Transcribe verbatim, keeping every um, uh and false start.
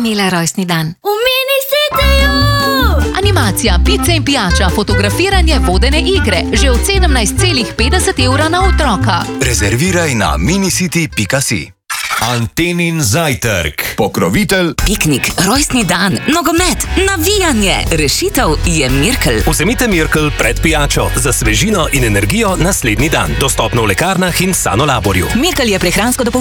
imela rojstni dan. V Mini-Cityju! Animacija, pice in pijača, fotografiranje, vodene igre. Že od sedemnajst celih petdeset evra na otroka. Rezerviraj na minicity pika si. Antenin zajtrk. Pokrovitelj. Piknik, rojstni dan, nogomet, navijanje. Rešitev je Mirkel. Vzemite Mirkel pred pijačo za svežino in energijo naslednji dan. Dostopno v lekarnah in Sanolaborju. Mirkel je prehransko dopolnilo.